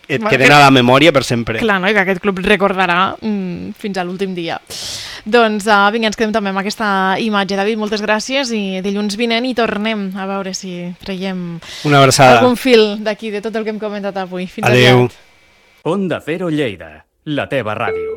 et queden a la memòria per sempre. Clar, no? I que aquest club recordarà fins a l'últim dia. Doncs vinga, ens quedem també amb aquesta imatge. David, moltes gràcies i dilluns vinent hi tornem a veure si traiem una abraçada. Algun fil d'aquí de tot el que hem comentat avui. Fins Adéu. aviat. Onda Cero Lleida, la teva ràdio.